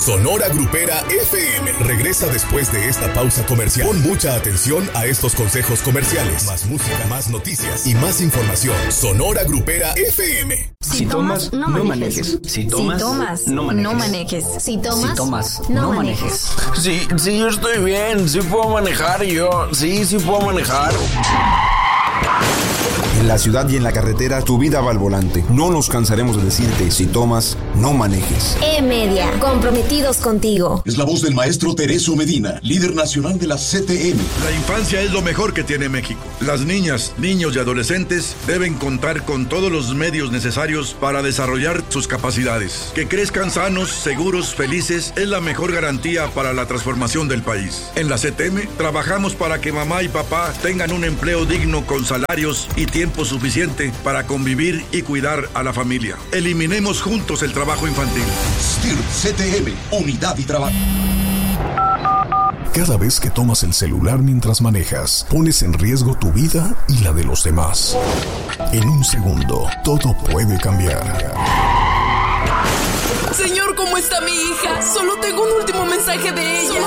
Sonora Grupera FM regresa después de esta pausa comercial. Pon mucha atención a estos consejos comerciales. Más música, más noticias y más información. Sonora Grupera FM. Si tomas, no manejes. Si tomas, no manejes. Si tomas, no manejes. Sí, yo estoy bien. Sí puedo manejar yo. Sí puedo manejar. En la ciudad y en la carretera, tu vida va al volante. No nos cansaremos de decirte, si tomas, no manejes. E-Media, comprometidos contigo. Es la voz del maestro Tereso Medina, líder nacional de la CTM. La infancia es lo mejor que tiene México. Las niñas, niños y adolescentes deben contar con todos los medios necesarios para desarrollar sus capacidades. Que crezcan sanos, seguros, felices, es la mejor garantía para la transformación del país. En la CTM, trabajamos para que mamá y papá tengan un empleo digno con salarios y tiempo suficiente para convivir y cuidar a la familia. Eliminemos juntos el trabajo infantil. STIR CTM, unidad y trabajo. Cada vez que tomas el celular mientras manejas, pones en riesgo tu vida y la de los demás. En un segundo, todo puede cambiar. Señor, ¿cómo está mi hija? Solo tengo un último mensaje de ella.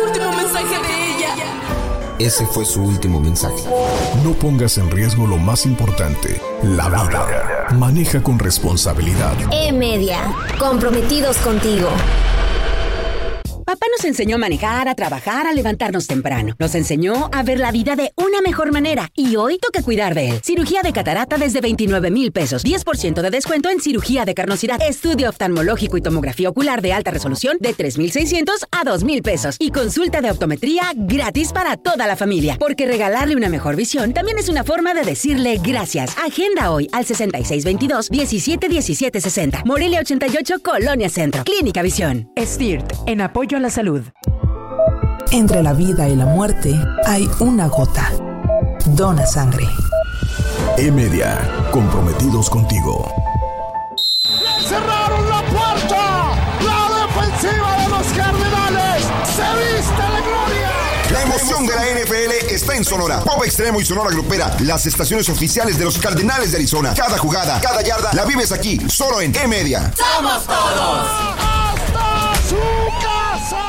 Ese fue su último mensaje. No pongas en riesgo lo más importante, la vida. Maneja con responsabilidad. E-Media, comprometidos contigo. Papá nos enseñó a manejar, a trabajar, a levantarnos temprano. Nos enseñó a ver la vida de una mejor manera. Y hoy toca cuidar de él. Cirugía de catarata desde 29,000 pesos. 10% de descuento en cirugía de carnosidad. Estudio oftalmológico y tomografía ocular de alta resolución de 3,600 a 2,000 pesos. Y consulta de optometría gratis para toda la familia. Porque regalarle una mejor visión también es una forma de decirle gracias. Agenda hoy al 6622-171760. Morelia 88, Colonia Centro. Clínica Visión. STIRT, en apoyo a la salud. Entre la vida y la muerte hay una gota. Dona sangre. E-Media, comprometidos contigo. ¡Le cerraron la puerta! ¡La defensiva de los Cardenales se viste de gloria! La emoción de la NFL está en Sonora. Pop Extremo y Sonora Grupera, las estaciones oficiales de los Cardenales de Arizona. Cada jugada, cada yarda, la vives aquí, solo en E-Media. ¡Somos todos! ¡Hasta su casa!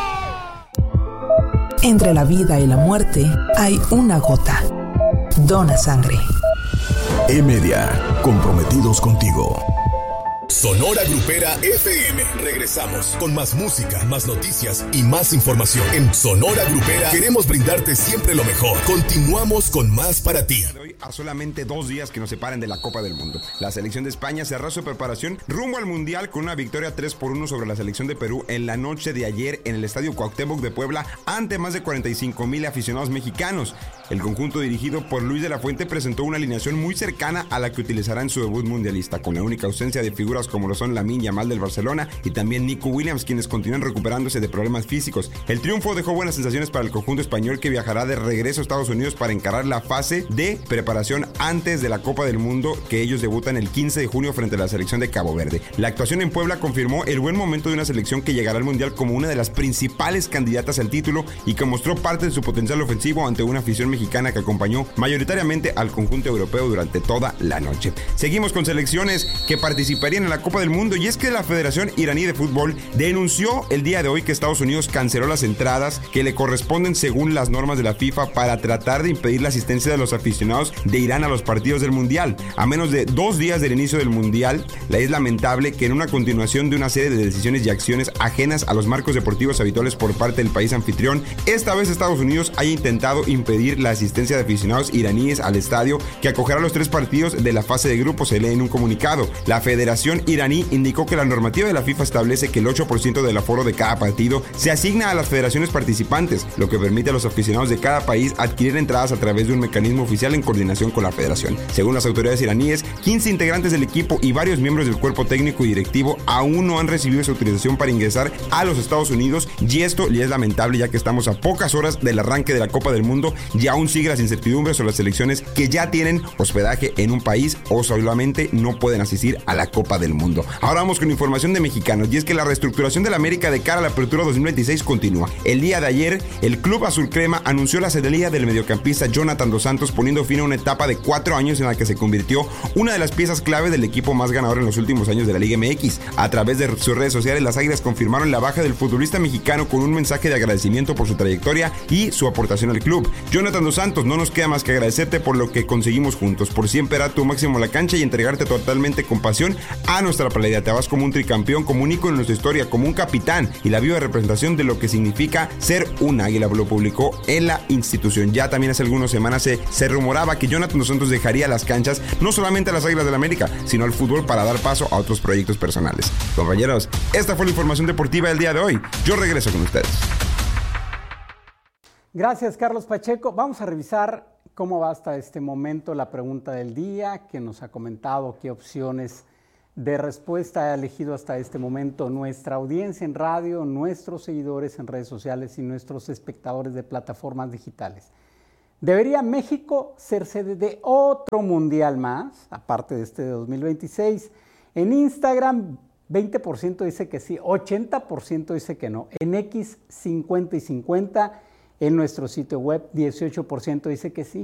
Entre la vida y la muerte hay una gota. Dona sangre. E-Media, comprometidos contigo. Sonora Grupera FM. Regresamos con más música, más noticias y más información. En Sonora Grupera queremos brindarte siempre lo mejor. Continuamos con más para ti. A solamente 2 días que nos separen de la Copa del Mundo, la selección de España cerró su preparación rumbo al Mundial con una victoria 3-1 sobre la selección de Perú en la noche de ayer en el Estadio Cuauhtémoc de Puebla ante más de 45,000 aficionados mexicanos. El conjunto dirigido por Luis de la Fuente presentó una alineación muy cercana a la que utilizará en su debut mundialista, con la única ausencia de figuras como lo son Lamine Yamal del Barcelona y también Nico Williams, quienes continúan recuperándose de problemas físicos. El triunfo dejó buenas sensaciones para el conjunto español, que viajará de regreso a Estados Unidos para encarar la fase de preparación antes de la Copa del Mundo, que ellos debutan el 15 de junio frente a la selección de Cabo Verde. La actuación en Puebla confirmó el buen momento de una selección que llegará al Mundial como una de las principales candidatas al título y que mostró parte de su potencial ofensivo ante una afición mexicana que acompañó mayoritariamente al conjunto europeo durante toda la noche. Seguimos con selecciones que participarían en la Copa del Mundo, y es que la Federación Iraní de Fútbol denunció el día de hoy que Estados Unidos canceló las entradas que le corresponden según las normas de la FIFA para tratar de impedir la asistencia de los aficionados de Irán a los partidos del Mundial. A menos de 2 días del inicio del Mundial, es lamentable que en una continuación de una serie de decisiones y acciones ajenas a los marcos deportivos habituales por parte del país anfitrión, esta vez Estados Unidos haya intentado impedir la asistencia de aficionados iraníes al estadio que acogerá los 3 partidos de la fase de grupos, se lee en un comunicado. La Federación Iraní indicó que la normativa de la FIFA establece que el 8% del aforo de cada partido se asigna a las federaciones participantes, lo que permite a los aficionados de cada país adquirir entradas a través de un mecanismo oficial en coordinación con la federación. Según las autoridades iraníes, 15 integrantes del equipo y varios miembros del cuerpo técnico y directivo aún no han recibido esa autorización para ingresar a los Estados Unidos, y esto ya es lamentable, ya que estamos a pocas horas del arranque de la Copa del Mundo y aún aún sigue las incertidumbres sobre las selecciones que ya tienen hospedaje en un país o solamente no pueden asistir a la Copa del Mundo. Ahora vamos con información de mexicanos, y es que la reestructuración del América de cara a la apertura 2026 continúa. El día de ayer, el Club Azul Crema anunció la cedería del mediocampista Jonathan Dos Santos, poniendo fin a una etapa de 4 años en la que se convirtió una de las piezas clave del equipo más ganador en los últimos años de la Liga MX. A través de sus redes sociales, las Águilas confirmaron la baja del futbolista mexicano con un mensaje de agradecimiento por su trayectoria y su aportación al club. Jonathan Dos Santos, no nos queda más que agradecerte por lo que conseguimos juntos, por siempre dar tu máximo a la cancha y entregarte totalmente con pasión a nuestra playera. Te vas como un tricampeón, como un ícono en nuestra historia, como un capitán y la viva representación de lo que significa ser un águila, lo publicó en la institución. Ya también hace algunas semanas se rumoraba que Jonathan Dos Santos dejaría las canchas, no solamente a las Águilas del América, sino al fútbol para dar paso a otros proyectos personales. Compañeros, esta fue la información deportiva del día de hoy. Yo regreso con ustedes. Gracias, Carlos Pacheco. Vamos a revisar cómo va hasta este momento la pregunta del día, que nos ha comentado qué opciones de respuesta ha elegido hasta este momento nuestra audiencia en radio, nuestros seguidores en redes sociales y nuestros espectadores de plataformas digitales. ¿Debería México ser sede de otro mundial más, aparte de este de 2026? En Instagram, 20% dice que sí, 80% dice que no. En X, 50 y 50. En nuestro sitio web, 18% dice que sí,